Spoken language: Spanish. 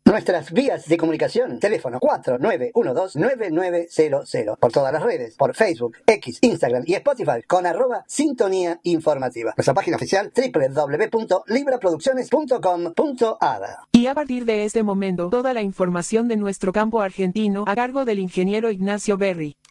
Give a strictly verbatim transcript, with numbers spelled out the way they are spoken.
Nuestras vías de comunicación, teléfono cuatro nueve uno dos nueve nueve cero cero. Por todas las redes, por Facebook, X, Instagram y Spotify con arroba Sintonía Informativa. Nuestra página oficial doble u doble u doble u punto libra producciones punto com punto a r. Y a partir de este momento, toda la información de nuestro campo argentino a cargo del ingeniero Ignacio Berry.